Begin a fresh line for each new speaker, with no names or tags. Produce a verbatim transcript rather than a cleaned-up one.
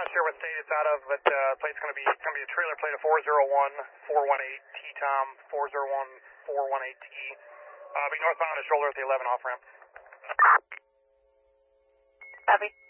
Not sure what state it's out of, but uh, plate's going to be it's going to be a trailer plate of four zero one four one eight T Tom four zero one four one eight T. Uh, be northbound to shoulder at the eleven off ramp.
Copy.